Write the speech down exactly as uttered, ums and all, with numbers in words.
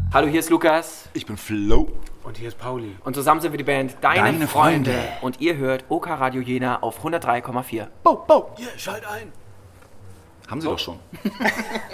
Hallo, hier ist Lukas. Ich bin Flo. Und hier ist Pauli. Und zusammen sind wir die Band Deine, Deine Freunde. Freunde. Und ihr hört OK Radio Jena auf hundertdrei Komma vier. Bo, bo. Hier, schalt ein. Haben sie doch schon.